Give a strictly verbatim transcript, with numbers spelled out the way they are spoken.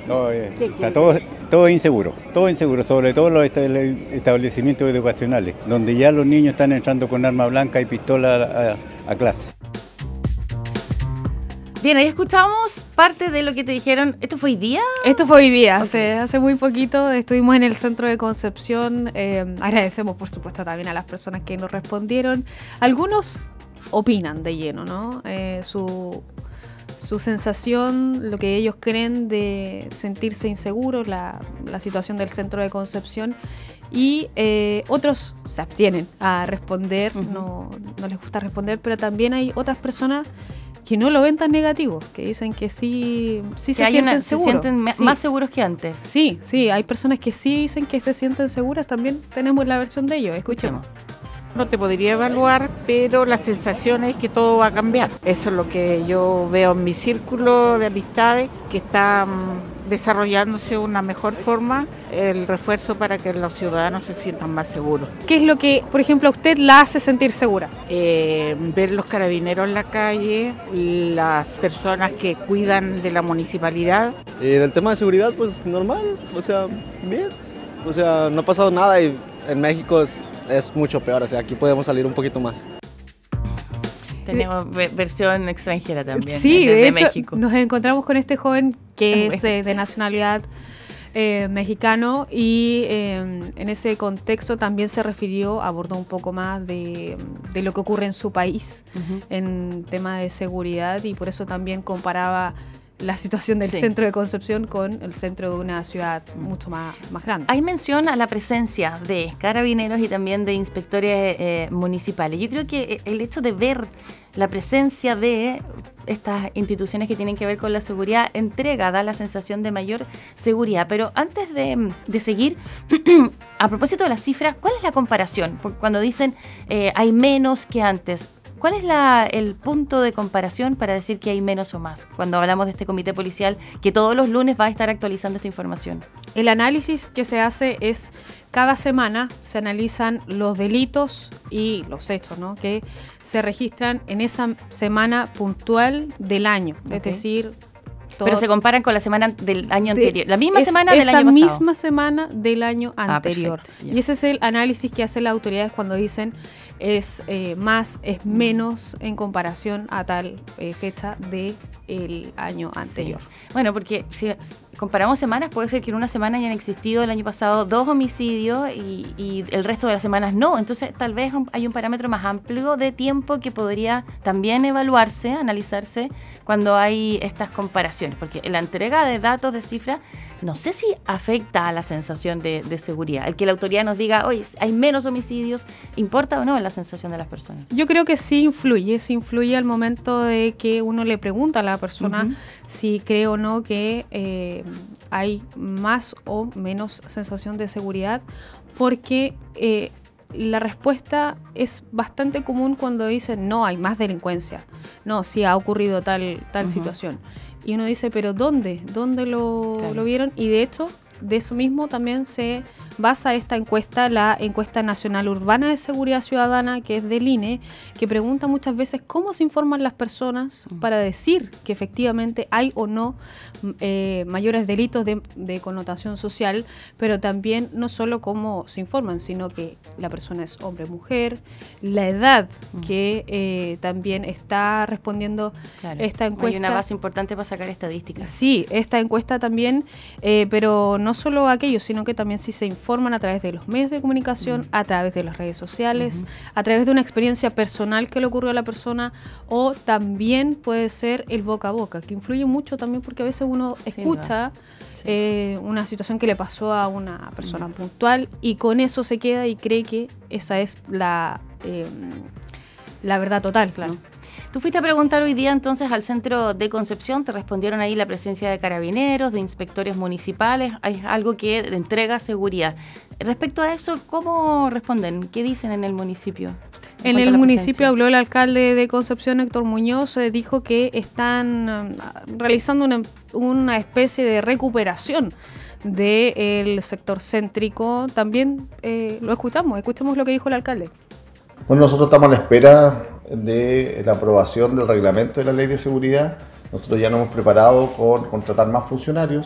No, eh, está todo, todo inseguro, todo inseguro, sobre todo los establecimientos educacionales, donde ya los niños están entrando con arma blanca y pistola a, a clase. Bien, ahí escuchamos parte de lo que te dijeron. ¿Esto fue hoy día? Esto fue hoy día, Okay. hace, hace muy poquito estuvimos en el centro de Concepción. Eh, agradecemos, por supuesto, también a las personas que nos respondieron. Algunos opinan de lleno, ¿no? Eh, su, su sensación, lo que ellos creen de sentirse inseguros, la, la situación del centro de Concepción. Y eh, otros se abstienen a responder, uh-huh. no, no les gusta responder, pero también hay otras personas que no lo ven tan negativo, que dicen que sí, sí se sienten una, seguros. Se sienten sí. más seguros que antes. Sí, sí, hay personas que sí dicen que se sienten seguras, también tenemos la versión de ellos, escuchemos. No te podría evaluar, pero la sensación es que todo va a cambiar. Eso es lo que yo veo en mi círculo de amistades, que está desarrollándose una mejor forma el refuerzo para que los ciudadanos se sientan más seguros. ¿Qué es lo que, por ejemplo, a usted la hace sentir segura? Eh, ver los carabineros en la calle, las personas que cuidan de la municipalidad. Y del tema de seguridad, pues normal, o sea, bien. O sea, no ha pasado nada y en México es, es mucho peor, o sea, aquí podemos salir un poquito más. Tenemos ve- versión extranjera también. Sí, de, de, de hecho, México. Nos encontramos con este joven que es eh, de nacionalidad eh, mexicano y eh, en ese contexto también se refirió, abordó un poco más de, de lo que ocurre en su país uh-huh. en tema de seguridad y por eso también comparaba la situación del sí. centro de Concepción con el centro de una ciudad mucho más, más grande. Hay mención a la presencia de carabineros y también de inspectores eh, municipales. Yo creo que el hecho de ver la presencia de estas instituciones que tienen que ver con la seguridad entrega, da la sensación de mayor seguridad. Pero antes de, de seguir, a propósito de las cifras, ¿cuál es la comparación? Porque cuando dicen eh, hay menos que antes, ¿cuál es la, el punto de comparación para decir que hay menos o más? Cuando hablamos de este comité policial que todos los lunes va a estar actualizando esta información. El análisis que se hace es, cada semana se analizan los delitos y los hechos, ¿no? Que se registran en esa semana puntual del año. Okay. Es decir, todo. Pero se comparan con la semana del año de, anterior. La misma es, semana del año pasado. Esa misma semana del año anterior. Ah, yeah. Y ese es el análisis que hacen las autoridades cuando dicen es eh, más, es menos en comparación a tal eh, fecha del año anterior. Sí. Bueno, porque si comparamos semanas, puede ser que en una semana hayan existido el año pasado dos homicidios y, y el resto de las semanas no. Entonces, tal vez hay un parámetro más amplio de tiempo que podría también evaluarse, analizarse cuando hay estas comparaciones. Porque la entrega de datos, de cifras, no sé si afecta a la sensación de, de seguridad. El que la autoridad nos diga, oye, hay menos homicidios, ¿importa o no la sensación de las personas? Yo creo que sí influye, sí influye al momento de que uno le pregunta a la persona uh-huh. si cree o no que eh, hay más o menos sensación de seguridad, porque eh, la respuesta es bastante común cuando dicen no, hay más delincuencia, no, sí ha ocurrido tal, tal uh-huh. situación. Y uno dice, ¿pero dónde? ¿Dónde lo, claro. lo vieron? Y de hecho, de eso mismo también se basa esta encuesta, la encuesta nacional urbana de seguridad ciudadana, que es del I N E, que pregunta muchas veces cómo se informan las personas para decir que efectivamente hay o no eh, mayores delitos de, de connotación social, pero también no solo cómo se informan, sino que la persona es hombre o mujer, la edad que eh, también está respondiendo claro. esta encuesta. Hay una base importante para sacar estadísticas. Sí, esta encuesta también, eh, pero no solo aquello, sino que también si se informan a través de los medios de comunicación, uh-huh. a través de las redes sociales, uh-huh. a través de una experiencia personal que le ocurrió a la persona, o también puede ser el boca a boca, que influye mucho también porque a veces uno escucha sí. eh, una situación que le pasó a una persona uh-huh. puntual y con eso se queda y cree que esa es la, eh, la verdad total, claro. ¿no? Tú fuiste a preguntar hoy día entonces al centro de Concepción, te respondieron ahí la presencia de carabineros, de inspectores municipales, hay algo que entrega seguridad. Respecto a eso, ¿cómo responden? ¿Qué dicen en el municipio? En, en el municipio habló el alcalde de Concepción, Héctor Muñoz, eh, dijo que están um, realizando una, una especie de recuperación del sector céntrico. También eh, lo escuchamos, escuchemos lo que dijo el alcalde. Bueno, nosotros estamos a la espera de la aprobación del reglamento de la ley de seguridad. Nosotros ya nos hemos preparado con contratar más funcionarios